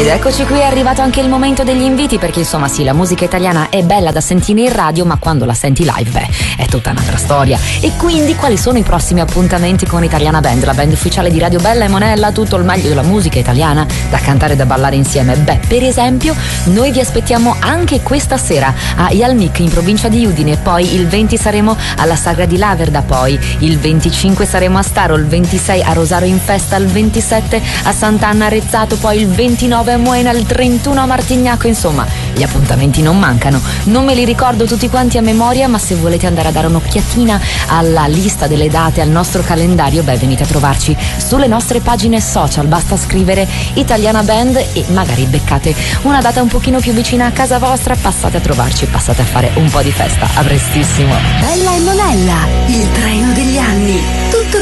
eccoci qui, è arrivato anche il momento degli inviti, perché insomma sì, la musica italiana è bella da sentire in radio, ma quando la senti live, è tutta un'altra storia. E quindi quali sono i prossimi appuntamenti con Italiana Band, la band ufficiale di Radio Bella e Monella, tutto il meglio della musica italiana da cantare e da ballare insieme? Beh, per esempio, noi vi aspettiamo anche questa sera a Ialmic in provincia di Udine, poi il 20 saremo alla Sagra di Laverda, poi il 25 saremo a Staro, il 26 a Rosario in Festa, il 27 a Sant'Anna Rezzato, poi il 29 a Moena, il 31 a Martignaco. Insomma, gli appuntamenti non mancano, non me li ricordo tutti quanti a memoria, ma se volete andare a dare un'occhiatina alla lista delle date, al nostro calendario, beh, venite a trovarci sulle nostre pagine social, basta scrivere Italiana Band e magari beccate una data un pochino più vicina a casa vostra, passate a trovarci, passate a fare un po' di festa. A prestissimo. Bella e Monella, il treno degli anni.